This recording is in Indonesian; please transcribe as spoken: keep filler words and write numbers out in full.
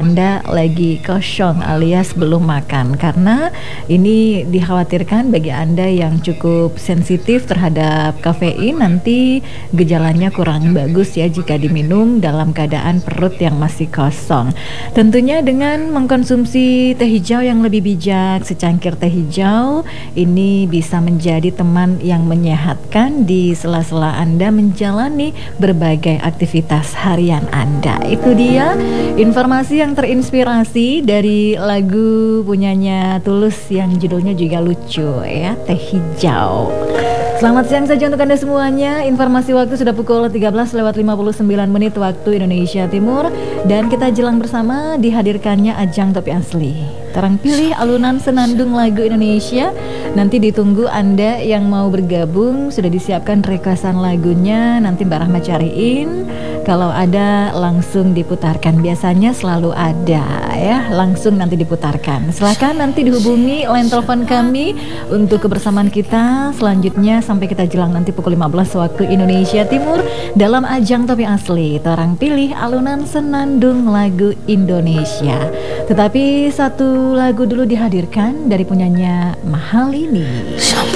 Anda lagi kosong alias belum makan, karena ini dikhawatirkan bagi Anda yang cukup sensitif terhadap kafein, nanti gejalanya kurang bagus ya jika diminum dalam keadaan perut yang masih kosong. Tentunya dengan mengkonsumsi teh hijau yang lebih bijak, secangkir teh hijau ini bisa menjadi teman yang menyehatkan di sela-sela Anda menjalani berbagai aktivitas harian Anda. Itu dia informasi yang terinspirasi dari lagu punyanya Tulus yang judulnya juga lucu ya, Teh Hijau. Selamat siang saja untuk Anda semuanya. Informasi waktu sudah pukul tiga belas lewat lima puluh sembilan menit waktu Indonesia Timur, dan kita jelang bersama dihadirkannya ajang Topi Asli. Terang pilih alunan senandung lagu Indonesia. Nanti ditunggu Anda yang mau bergabung, sudah disiapkan requestan lagunya, nanti Mbak Rahma cariin. Kalau ada langsung diputarkan, biasanya selalu ada ya, langsung nanti diputarkan. Silakan nanti dihubungi line telepon kami untuk kebersamaan kita selanjutnya sampai kita jelang nanti pukul lima belas waktu Indonesia Timur dalam ajang Topi Asli. Terang pilih alunan senandung lagu Indonesia. Tetapi satu lagu dulu dihadirkan dari punyanya Mahal ini.